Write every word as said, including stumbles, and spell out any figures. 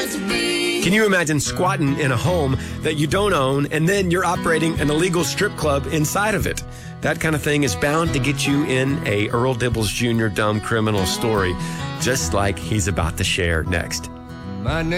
Can you imagine squatting in a home that you don't own and then you're operating an illegal strip club inside of it? That kind of thing is bound to get you in a Earl Dibbles Junior dumb criminal story, just like he's about to share next. My name